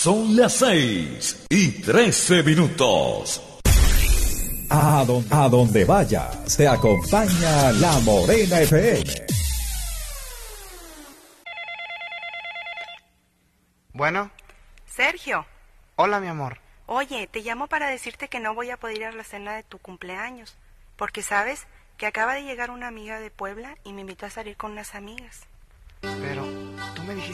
Son las 6:13. A donde vayas, te acompaña La Morena FM. Bueno. Sergio. Hola, mi amor. Oye, te llamo para decirte que no voy a poder ir a la cena de tu cumpleaños, porque sabes que acaba de llegar una amiga de Puebla y me invitó a salir con unas amigas. Pero tú me dijiste